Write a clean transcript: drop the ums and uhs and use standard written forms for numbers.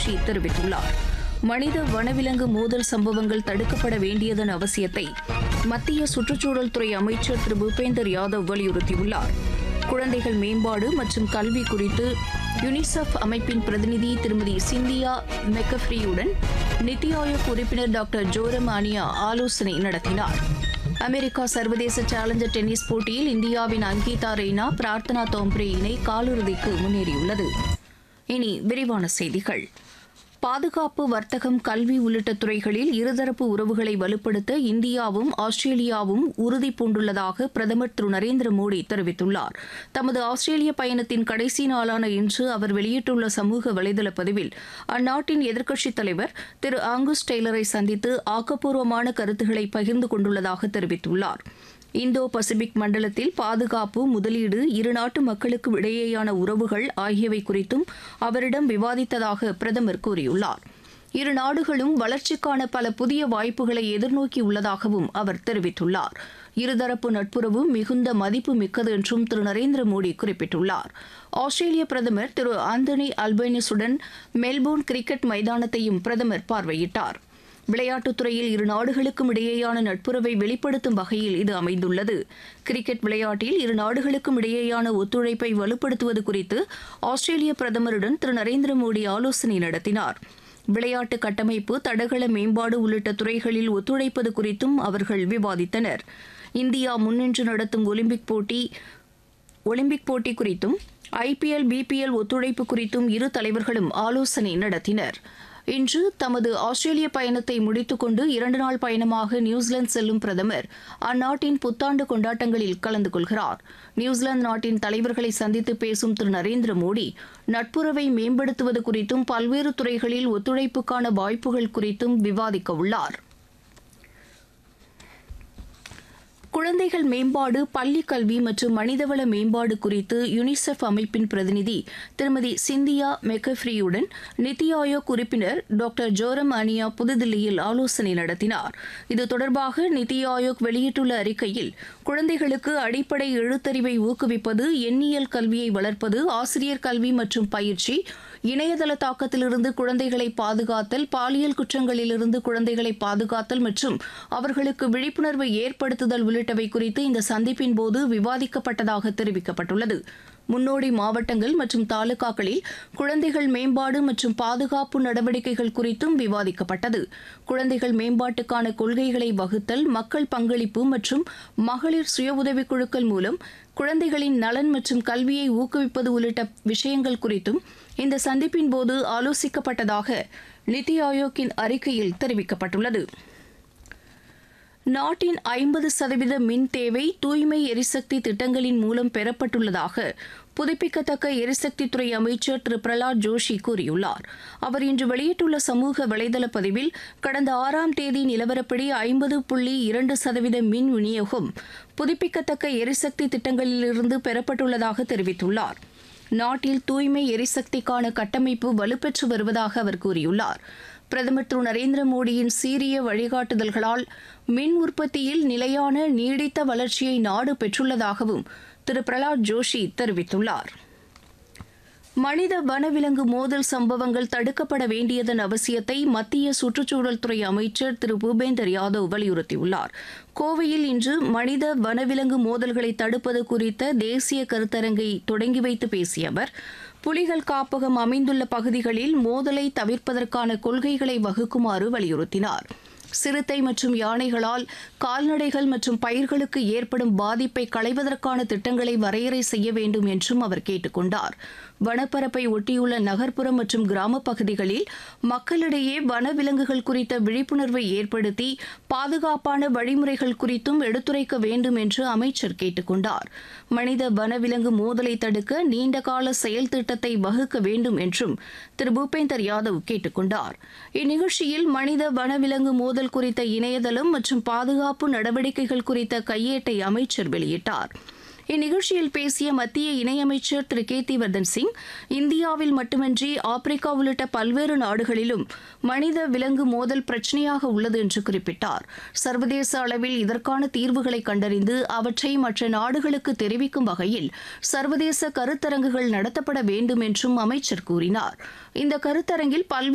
ஜோஷி தெரிவித்துள்ளார். மனித வனவிலங்கு மோதல் சம்பவங்கள் தடுக்கப்பட வேண்டியதன் அவசியத்தை மத்திய சுற்றுச்சூழல் துறை அமைச்சர் திரு பூபேந்தர் யாதவ் வலியுறுத்தியுள்ளார். குழந்தைகள் மேம்பாடு மற்றும் கல்வி குறித்து யுனிசெஃப் அமைப்பின் பிரதிநிதி திருமதி சிந்தியா மெக்கஃப்ரியுடன் நித்தி ஆயோக் உறுப்பினர் டாக்டர் ஜோரம் ஆனியா ஆலோசனை நடத்தினார். அமெரிக்கா சர்வதேச சேலஞ்சர் டென்னிஸ் போட்டியில் இந்தியாவின் அங்கீதா ரெய்னா பிரார்த்தனா தோம்ப்ரே இணை காலிறுதிக்கு முன்னேறியுள்ளது. இனி விரிவான செய்திகள். பாதுகாப்பு, வர்த்தகம், கல்வி உள்ளிட்ட துறைகளில் இருதரப்பு உறவுகளை வலுப்படுத்த இந்தியாவும் ஆஸ்திரேலியாவும் உறுதி பூண்டுள்ளதாக பிரதமர் திரு நரேந்திர மோடி தெரிவித்துள்ளார். தமது ஆஸ்திரேலிய பயணத்தின் கடைசி நாளான இன்று அவர் வெளியிட்டுள்ள சமூக வலைதள பதிவில் அந்நாட்டின் எதிர்க்கட்சித் தலைவர் திரு ஆங்கஸ் டெய்லரை சந்தித்து ஆக்கப்பூர்வமான கருத்துக்களை பகிர்ந்து கொண்டுள்ளதாக தெரிவித்துள்ளார். இந்தோ பசிபிக் மண்டலத்தில் பாதுகாப்பு, முதலீடு, இருநாட்டு மக்களுக்கும் இடையேயான உறவுகள் ஆகியவை குறித்தும் அவரிடம் விவாதித்ததாக பிரதமர் கூறியுள்ளார். இரு நாடுகளும் வளர்ச்சிக்கான பல புதிய வாய்ப்புகளை எதிர்நோக்கியுள்ளதாகவும் அவர் தெரிவித்துள்ளார். இருதரப்பு நட்புறவு மிகுந்த மதிப்பு மிக்கது என்றும் திரு நரேந்திர மோடி குறிப்பிட்டுள்ளார். ஆஸ்திரேலிய பிரதமர் திரு ஆந்தனி அல்பனீஸுடன் மெல்போர்ன் கிரிக்கெட் மைதானத்தையும் பிரதமர் பார்வையிட்டார். விளையாட்டுத் துறையில் இரு நாடுகளுக்கும் இடையேயான நட்புறவை வெளிப்படுத்தும் வகையில் இது அமைந்துள்ளது. கிரிக்கெட் விளையாட்டில் இரு நாடுகளுக்கும் இடையேயான ஒத்துழைப்பை வலுப்படுத்துவது குறித்து ஆஸ்திரேலிய பிரதமருடன் திரு நரேந்திர மோடி ஆலோசனை நடத்தினார். விளையாட்டு கட்டமைப்பு, தடகள மேம்பாடு உள்ளிட்ட துறைகளில் ஒத்துழைப்பது குறித்தும் அவர்கள் விவாதித்தனர். இந்தியா முன்னின்று நடத்தும் ஒலிம்பிக் போட்டி குறித்தும் IPL, BPL ஒத்துழைப்பு குறித்தும் இரு தலைவர்களும் ஆலோசனை நடத்தினர். இன்று தமது ஆஸ்திரேலிய பயணத்தை முடித்துக் கொண்டு 2 நாள் பயணமாக நியூசிலாந்து செல்லும் பிரதமர் அந்நாட்டின் புத்தாண்டு கொண்டாட்டங்களில் கலந்து கொள்கிறார். நியூசிலாந்து நாட்டின் தலைவர்களை சந்தித்து பேசும் திரு நரேந்திர மோடி நட்புறவை மேம்படுத்துவது குறித்தும் பல்வேறு துறைகளில் ஒத்துழைப்புக்கான வாய்ப்புகள் குறித்தும் விவாதிக்க உள்ளார். குழந்தைகள் மேம்பாடு, பள்ளிக் கல்வி மற்றும் மனிதவள மேம்பாடு குறித்து யுனிசெஃப் அமைப்பின் பிரதிநிதி திருமதி சிந்தியா மெக்கஃப்ரியுடன் நித்தி ஆயோக் உறுப்பினர் டாக்டர் ஜோரம் ஆனியா புதுதில்லியில் ஆலோசனை நடத்தினார். இது தொடர்பாக நித்தி ஆயோக் வெளியிட்டுள்ள அறிக்கையில் குழந்தைகளுக்கு அடிப்படை எழுத்தறிவை ஊக்குவிப்பது, எண்ணியல் கல்வியை வளர்ப்பது, ஆசிரியர் கல்வி மற்றும் பயிற்சி, இணையதள தாக்கத்திலிருந்து குழந்தைகளை பாதுகாத்தல், பாலியல் குற்றங்களிலிருந்து குழந்தைகளை பாதுகாத்தல் மற்றும் அவர்களுக்கு விழிப்புணர்வை ஏற்படுத்துதல் உள்ளிட்டவை குறித்து இந்த சந்திப்பின் போது விவாதிக்கப்பட்டதாக தெரிவிக்கப்பட்டுள்ளது. முன்னோடி மாவட்டங்கள் மற்றும் தாலுகாக்களில் குழந்தைகள் மேம்பாடு மற்றும் பாதுகாப்பு நடவடிக்கைகள் குறித்தும் விவாதிக்கப்பட்டது. குழந்தைகள் மேம்பாட்டுக்கான கொள்கைகளை வகுத்தல், மக்கள் பங்களிப்பு மற்றும் மகளிர் சுய உதவிக் குழுக்கள் மூலம் குழந்தைகளின் நலன் மற்றும் கல்வியை ஊக்குவிப்பது உள்ளிட்ட விஷயங்கள் குறித்தும் இந்த சந்திப்பின் போது ஆலோசிக்கப்பட்டதாக நித்தி ஆயோக்கின் அறிக்கையில் தெரிவிக்கப்பட்டுள்ளது. நாட்டின் 50% மின் தேவை தூய்மை எரிசக்தி திட்டங்களின் மூலம் பெறப்பட்டுள்ளதாக புதுப்பிக்கத்தக்க எரிசக்தித்துறை அமைச்சர் திரு பிரலாத் ஜோஷி கூறியுள்ளார். அவர் இன்று வெளியிட்டுள்ள சமூக வலைதள பதிவில் கடந்த 6ஆம் தேதி நிலவரப்படி 50.2% மின் விநியோகம் புதுப்பிக்கத்தக்க எரிசக்தி திட்டங்களிலிருந்து பெறப்பட்டுள்ளதாக தெரிவித்துள்ளார். நாட்டில் தூய்மை எரிசக்திக்கான கட்டமைப்பு வலுப்பெற்று வருவதாக அவர் கூறியுள்ளார். பிரதமர் திரு நரேந்திர மோடியின் சீரிய வழிகாட்டுதல்களால் மின் உற்பத்தியில் நிலையான நீடித்த வளர்ச்சியை நாடு பெற்றுள்ளதாகவும் திரு பிரலாத் ஜோஷி தெரிவித்துள்ளார். மனித வனவிலங்கு மோதல் சம்பவங்கள் தடுக்கப்பட வேண்டியதன் அவசியத்தை மத்திய சுற்றுச்சூழல் துறை அமைச்சர் திரு பூபேந்தர் யாதவ் வலியுறுத்தியுள்ளார். கோவையில் இன்று மனித வனவிலங்கு மோதல்களை தடுப்பது குறித்த தேசிய கருத்தரங்கை தொடங்கி வைத்து பேசிய அவர், புலிகள் காப்பகம் அமைந்துள்ள பகுதிகளில் மோதலை தவிர்ப்பதற்கான கொள்கைகளை வகுக்குமாறு வலியுறுத்தினார். சிறுத்தை மற்றும் யானைகளால் கால்நடைகள் மற்றும் பயிர்களுக்கு ஏற்படும் பாதிப்பை களைவதற்கான திட்டங்களை வரையறை செய்ய வேண்டும் என்றும் அவர் கேட்டுக் கொண்டார். வனப்பரப்பை ஒட்டியுள்ள நகர்ப்புற மற்றும் கிராமப் பகுதிகளில் மக்களிடையே வனவிலங்குகள் குறித்த விழிப்புணர்வை ஏற்படுத்தி பாதுகாப்பான வழிமுறைகள் குறித்தும் எடுத்துரைக்க வேண்டும் என்று அமைச்சர் கேட்டுக் கொண்டார். மனித வனவிலங்கு மோதலை தடுக்க நீண்டகால செயல் திட்டத்தை வகுக்க வேண்டும் என்றும் திரு பூபேந்தர் யாதவ் கேட்டுக் கொண்டார். இந்நிகழ்ச்சியில் மனித வனவிலங்கு மோதல் குறித்த இணையதளம் மற்றும் பாதுகாப்பு நடவடிக்கைகள் குறித்த கையேட்டை அமைச்சர் வெளியிட்டார். இந்நிகழ்ச்சியில் பேசிய மத்திய இணையமைச்சர் திரு கீர்த்திவர்தன் சிங், இந்தியாவில் மட்டுமின்றி ஆப்பிரிக்கா உள்ளிட்ட பல்வேறு நாடுகளிலும் மனித விலங்கு மோதல் பிரச்சினையாக உள்ளது என்று குறிப்பிட்டார். சர்வதேச அளவில் இதற்கான தீர்வுகளை கண்டறிந்து அவற்றை மற்ற நாடுகளுக்கு தெரிவிக்கும் வகையில் சர்வதேச கருத்தரங்குகள் நடத்தப்பட வேண்டும் என்றும் அமைச்சர் கூறினார். இந்த கருத்தரங்கில் பல்வேறு